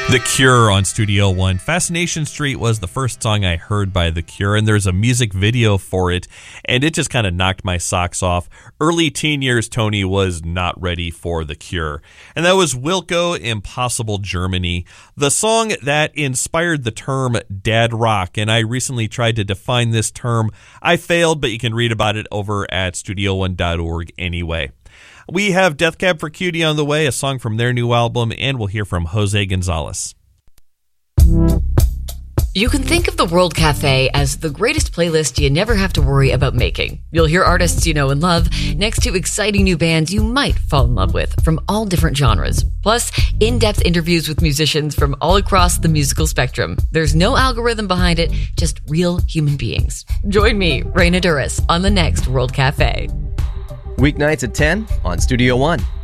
The Cure on Studio One. Fascination Street was the first song I heard by The Cure, and there's a music video for it, and it just kind of knocked my socks off. Early teen years, Tony was not ready for The Cure. And that was Wilco, Impossible Germany, the song that inspired the term dad rock, and I recently tried to define this term. I failed, but you can read about it over at studio1.org anyway. We have Death Cab for Cutie on the way, a song from their new album, and we'll hear from Jose Gonzalez. You can think of the World Cafe as the greatest playlist you never have to worry about making. You'll hear artists you know and love next to exciting new bands you might fall in love with from all different genres. Plus, in-depth interviews with musicians from all across the musical spectrum. There's no algorithm behind it, just real human beings. Join me, Raina Duras, on the next World Cafe. Weeknights at 10 on Studio One.